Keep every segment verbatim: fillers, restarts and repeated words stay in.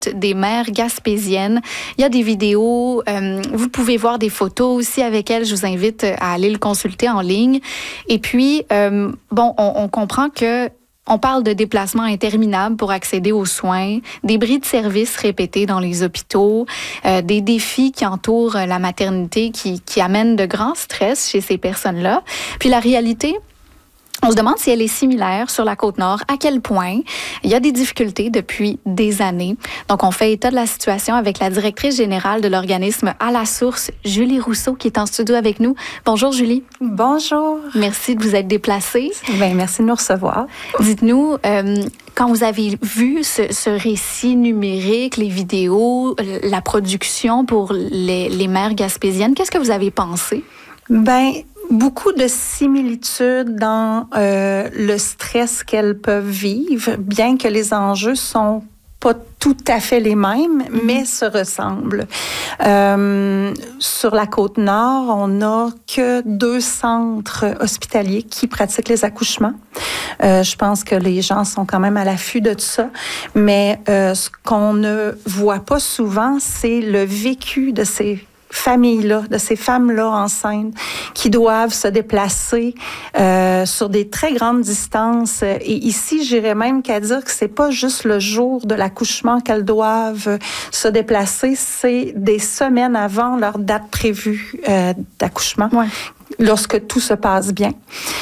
des mères gaspésiennes. Il y a des vidéos, euh, vous pouvez voir des photos aussi avec elles. Je vous invite à aller le consulter en ligne. Et puis, euh, bon, on, on comprend que on parle de déplacements interminables pour accéder aux soins, des bris de services répétés dans les hôpitaux, euh, des défis qui entourent la maternité qui, qui amènent de grands stress chez ces personnes-là. Puis la réalité, on se demande si elle est similaire sur la Côte-Nord, à quel point il y a des difficultés depuis des années. Donc, on fait état de la situation avec la directrice générale de l'organisme À la Source, Julie Rousseau, qui est en studio avec nous. Bonjour, Julie. Bonjour. Merci de vous être déplacée. Bien, merci de nous recevoir. Dites-nous, euh, quand vous avez vu ce, ce récit numérique, les vidéos, la production pour les, les mères gaspésiennes, qu'est-ce que vous avez pensé? Bien, beaucoup de similitudes dans euh, le stress qu'elles peuvent vivre, bien que les enjeux sont pas tout à fait les mêmes, mm-hmm. mais se ressemblent. Euh, sur la Côte-Nord, on n'a que deux centres hospitaliers qui pratiquent les accouchements. Euh, je pense que les gens sont quand même à l'affût de tout ça, mais euh, ce qu'on ne voit pas souvent, c'est le vécu de ces familles-là, de ces femmes-là enceintes qui doivent se déplacer euh, sur des très grandes distances. Et ici, j'irais même qu'à dire que c'est pas juste le jour de l'accouchement qu'elles doivent se déplacer, c'est des semaines avant leur date prévue euh, d'accouchement. Ouais. Lorsque tout se passe bien.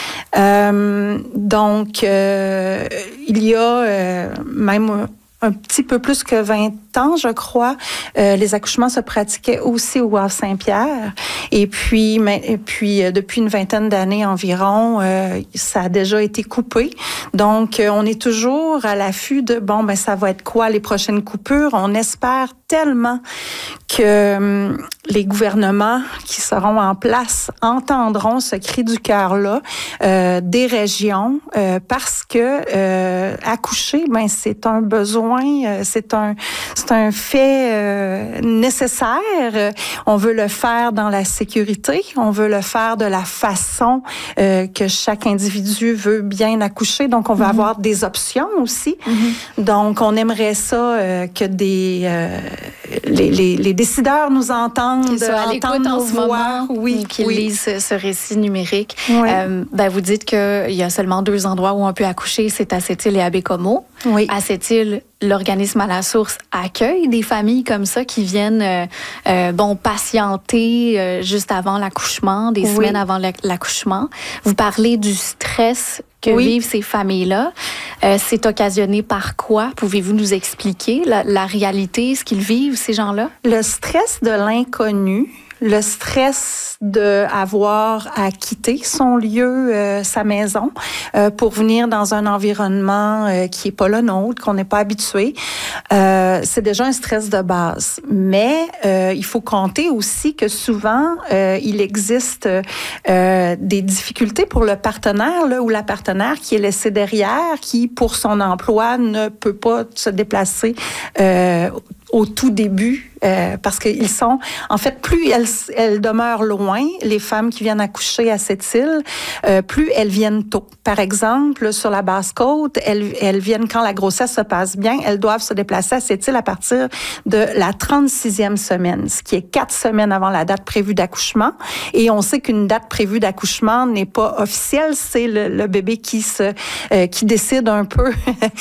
Euh, donc, euh, il y a euh, même un petit peu plus que vingt ans, je crois, euh, les accouchements se pratiquaient aussi au Havre-Saint-Pierre. Et puis, mais, et puis euh, depuis une vingtaine d'années environ, euh, ça a déjà été coupé. Donc, euh, on est toujours à l'affût de, bon, ben ça va être quoi les prochaines coupures? On espère tellement que euh, les gouvernements qui seront en place entendront ce cri du cœur-là euh, des régions, euh, parce que euh, accoucher, ben c'est un besoin, euh, c'est un c'est un fait euh, nécessaire. On veut le faire dans la sécurité, on veut le faire de la façon euh, que chaque individu veut bien accoucher. Donc, on va mm-hmm. avoir des options aussi. Mm-hmm. Donc, on aimerait ça euh, que des euh, les, les, les décideurs nous entendent, ça, à l'écoute en ce moment, oui, qu'ils oui. lisent ce, ce récit numérique. Oui. Euh, ben, vous dites qu'il y a seulement deux endroits où on peut accoucher, c'est à Sept-Îles et à Baie-Comeau. Oui. À Sept-Îles, l'organisme À la Source accueille des familles comme ça qui viennent euh, euh, bon patienter euh, juste avant l'accouchement, des oui. semaines avant l'accouchement. Vous parlez du stress que oui. vivent ces familles-là. Euh, c'est occasionné par quoi? Pouvez-vous nous expliquer la, la réalité, ce qu'ils vivent, ces gens-là? Le stress de l'inconnu, le stress d'avoir à quitter son lieu, euh, sa maison, euh, pour venir dans un environnement euh, qui est pas le nôtre, qu'on n'est pas habitué, euh, c'est déjà un stress de base. Mais euh, il faut compter aussi que souvent, euh, il existe euh, des difficultés pour le partenaire là, ou la partenaire qui est laissé derrière, qui, pour son emploi, ne peut pas se déplacer euh, au tout début, euh, parce qu'ils sont, en fait, plus elles, elles demeurent loin, les femmes qui viennent accoucher à Sept-Îles, euh, plus elles viennent tôt. Par exemple, sur la Basse-Côte, elles, elles viennent quand la grossesse se passe bien, elles doivent se déplacer à Sept-Îles à partir de la trente-sixième semaine, ce qui est quatre semaines avant la date prévue d'accouchement. Et on sait qu'une date prévue d'accouchement n'est pas officielle, c'est le, le bébé qui se, euh, qui décide un peu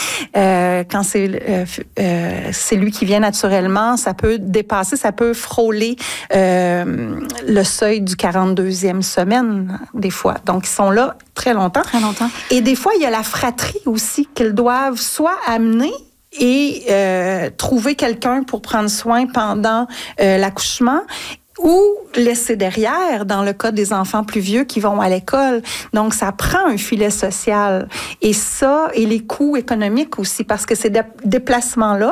euh, quand c'est, euh, euh, c'est lui qui vient naturellement. Naturellement, ça peut dépasser, ça peut frôler euh, le seuil du quarante-deuxième semaine, des fois. Donc, ils sont là très longtemps. Très longtemps. Et des fois, il y a la fratrie aussi qu'ils doivent soit amener et euh, trouver quelqu'un pour prendre soin pendant euh, l'accouchement, ou laisser derrière, dans le cas des enfants plus vieux qui vont à l'école. Donc, ça prend un filet social. Et ça, et les coûts économiques aussi, parce que ces dé- déplacements-là,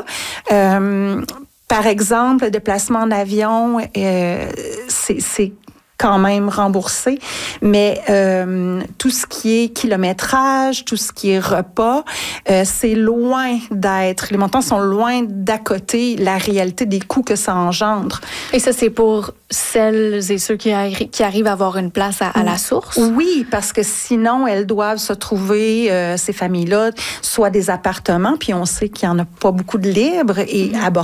euh, par exemple, le déplacement en avion, euh, c'est, c'est quand même remboursé, mais euh, tout ce qui est kilométrage, tout ce qui est repas, euh, c'est loin d'être, les montants sont loin d'à côté la réalité des coûts que ça engendre. Et ça, c'est pour celles et ceux qui, arri- qui arrivent à avoir une place à, à la source? Oui, parce que sinon, elles doivent se trouver, euh, ces familles-là, soit des appartements, puis on sait qu'il n'y en a pas beaucoup de libres et mmh. abordables.